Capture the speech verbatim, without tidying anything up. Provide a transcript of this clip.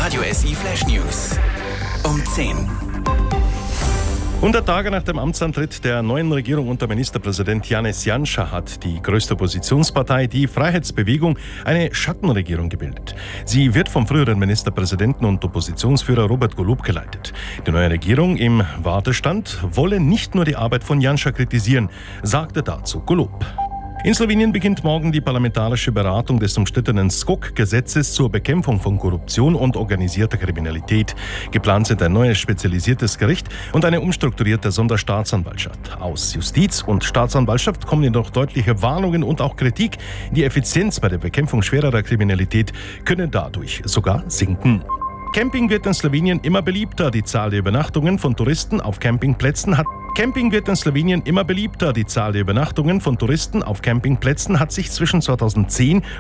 Radio S I Flash News. Um zehn. hundert Tage nach dem Amtsantritt der neuen Regierung unter Ministerpräsident Janez Janša hat die größte Oppositionspartei, die Freiheitsbewegung, eine Schattenregierung gebildet. Sie wird vom früheren Ministerpräsidenten und Oppositionsführer Robert Golob geleitet. Die neue Regierung im Wartestand wolle nicht nur die Arbeit von Janša kritisieren, sagte dazu Golob. In Slowenien beginnt morgen die parlamentarische Beratung des umstrittenen S K O K-Gesetzes zur Bekämpfung von Korruption und organisierter Kriminalität. Geplant sind ein neues spezialisiertes Gericht und eine umstrukturierte Sonderstaatsanwaltschaft. Aus Justiz und Staatsanwaltschaft kommen jedoch deutliche Warnungen und auch Kritik. Die Effizienz bei der Bekämpfung schwererer Kriminalität könne dadurch sogar sinken. Camping wird in Slowenien immer beliebter. Die Zahl der Übernachtungen von Touristen auf Campingplätzen hat Camping wird in Slowenien immer beliebter. Die Zahl der Übernachtungen von Touristen auf Campingplätzen hat sich zwischen zweitausendzehn